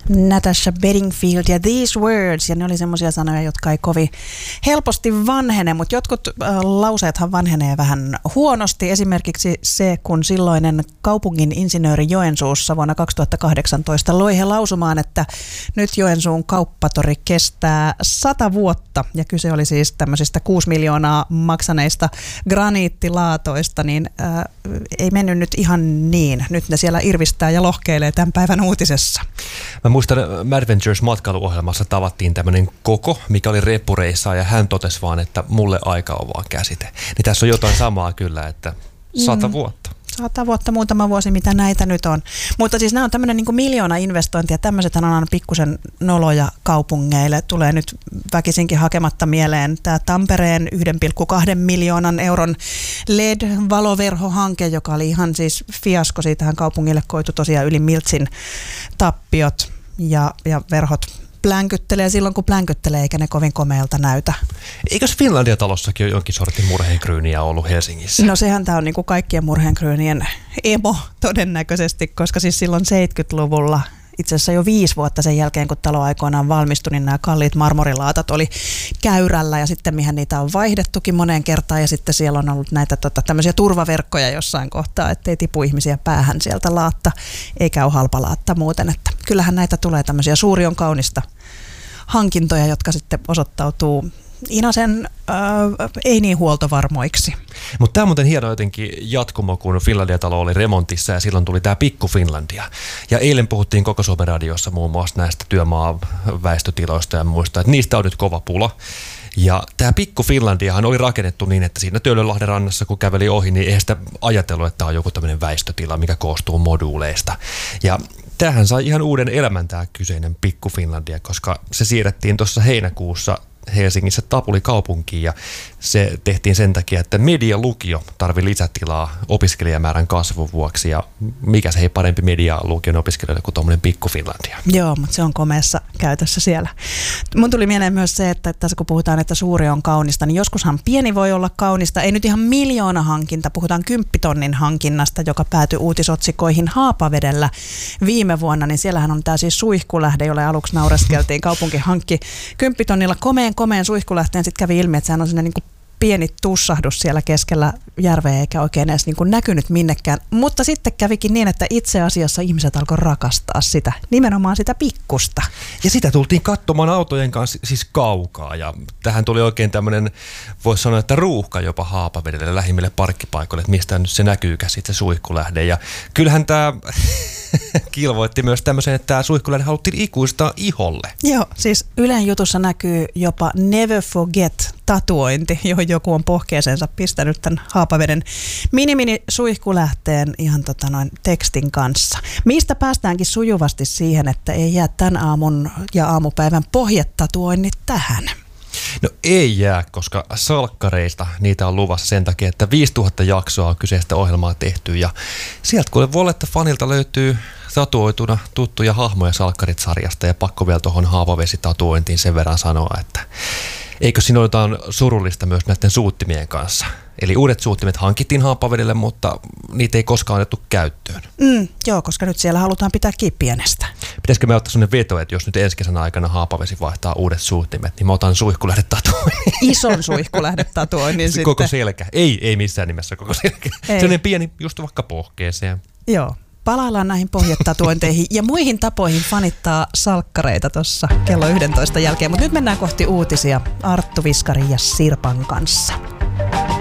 Natasha Bedingfield ja These Words, ja ne oli semmoisia sanoja, jotka ei kovin helposti vanhene, mutta jotkut lauseethan vanhenee vähän huonosti. Esimerkiksi se, kun silloinen kaupungin insinööri Joensuussa vuonna 2018 loi he lausumaan, että nyt Joensuun kauppatori kestää 100 vuotta, ja kyse oli siis tämmöisistä 6 miljoonaa maksaneista graniittilaatoista, niin ei mennyt nyt ihan niin. Nyt ne siellä irvistää ja lohkeilee tämän päivän uutisessa. Mä muistan Madventures matkailuohjelmassa tavattiin tämmöinen koko, mikä oli reppureissa, ja hän totesi vaan, että mulle aika on vaan käsite. Niin tässä on jotain samaa kyllä, että 100 vuotta. 100 vuotta, muutama vuosi, mitä näitä nyt on. Mutta siis nämä on tämmöinen niin kuin miljoona-investointi, ja tämmöisethän on aina pikkusen noloja kaupungeille. Tulee nyt väkisinkin hakematta mieleen tämä Tampereen 1,2 miljoonan euron LED-valoverhohanke, joka oli ihan siis fiasko. Siitähän kaupungille koitu tosiaan yli miltsin tappiot, ja verhot plänkyttelee silloin, kun plänkyttelee, eikä ne kovin komealta näytä. Eikös Finlandia-talossakin ole jonkin sortin murheenkryyniä ollut Helsingissä? No sehän tämä on niin kuin kaikkien murheenkryynien emo todennäköisesti, koska siis silloin 70-luvulla, itse asiassa jo 5 vuotta sen jälkeen, kun talo aikoinaan valmistui, niin nämä kalliit marmorilaatat oli käyrällä, ja sitten mihin niitä on vaihdettukin moneen kertaan, ja sitten siellä on ollut näitä tämmöisiä turvaverkkoja jossain kohtaa, ettei tipu ihmisiä päähän sieltä laatta, eikä ole halpa laatta muuten, että kyllähän näitä tulee tämmöisiä suuri on kaunista hankintoja, jotka sitten osoittautuu Inasen ei niin huoltovarmoiksi. Mutta tämä on muuten hieno jotenkin jatkumo, kun Finlandia-talo oli remontissa ja silloin tuli tämä Pikku Finlandia. Ja eilen puhuttiin koko Suomen radiossa muun muassa näistä työmaaväestötiloista ja muista, että niistä on nyt kova pula. Ja tämä Pikku Finlandiahan oli rakennettu niin, että siinä Töölönlahden rannassa kun käveli ohi, niin eihän sitä ajatellut, että tämä on joku tämmöinen väistötila, mikä koostuu moduuleista. Ja tämähän sai ihan uuden elämän tämä kyseinen Pikku Finlandia, koska se siirrettiin tuossa heinäkuussa Helsingissä Tapuli-kaupunkiin, ja se tehtiin sen takia, että medialukio tarvii lisätilaa opiskelijamäärän kasvun vuoksi, ja mikä se ei parempi medialukion opiskelijoille kuin tuommoinen Pikku Finlandia. Joo, mutta se on komeassa käytössä siellä. Mun tuli mieleen myös se, että tässä kun puhutaan, että suuri on kaunista, niin joskushan pieni voi olla kaunista. Ei nyt ihan miljoona hankinta, puhutaan 10 tonnin hankinnasta, joka päätyi uutisotsikoihin Haapavedellä viime vuonna, niin siellähän on tämä siis suihkulähde, jolle aluksi naureskeltiin. Kaupunki hankki 10 tonnilla komeen suihkulähteen, sitten kävi ilmi, että sehän on niin kuin pieni tussahdus siellä keskellä järveä, eikä oikein edes niin kuin näkynyt minnekään. Mutta sitten kävikin niin, että itse asiassa ihmiset alkoi rakastaa sitä, nimenomaan sitä pikkusta. Ja sitä tultiin katsomaan autojen kanssa siis kaukaa, ja tähän tuli oikein tämmöinen, voisi sanoa, että ruuhka jopa Haapavedelle lähimmille parkkipaikoille, että mistä nyt se näkyykä sitten se suihkulähde. Ja kyllähän tämä kilvoitti myös tämmöisen, että tämä suihkulähde haluttiin ikuistaa iholle. Joo, siis Ylen jutussa näkyy jopa Never Forget-tatuointi, johon joku on pohkeeseensa pistänyt tämän Haapaveden mini-suihkulähteen ihan tekstin kanssa. Mistä päästäänkin sujuvasti siihen, että ei jää tämän aamun ja aamupäivän pohjetatuoinnit tähän? No ei jää, koska salkkareista niitä on luvassa sen takia, että 5000 jaksoa on kyseistä ohjelmaa tehty, ja sieltä kuule Volletta-fanilta löytyy tatuoituna tuttuja hahmoja Salkkarit-sarjasta, ja pakko vielä tuohon Haapavesi-tatuointiin sen verran sanoa, että eikö siinä ole jotain surullista myös näiden suuttimien kanssa? Eli uudet suuttimet hankittiin Haapavedelle, mutta niitä ei koskaan otettu käyttöön. Joo, koska nyt siellä halutaan pitää kiinni pienestä. Pitäisikö me ottaa sellainen veto, että jos nyt ensi kesän aikana Haapavesi vaihtaa uudet suuttimet, niin mä otan suihkulähdetatuoinnin. Ison suihkulähdetatuoinnin sitten. Koko selkä. Ei missään nimessä koko selkä. Sellainen pieni, just vaikka pohkeeseen. Joo. Palaillaan näihin pohjetatuointeihin ja muihin tapoihin fanittaa salkkareita tuossa kello 11 jälkeen. Mutta nyt mennään kohti uutisia Arttu Viskari ja Sirpan kanssa.